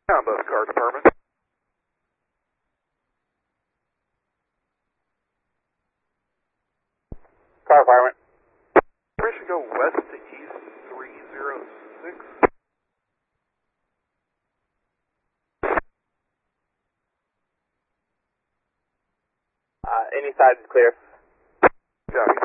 On both car departments. Car department. Permission go west to east 306. Any side is clear. Copy.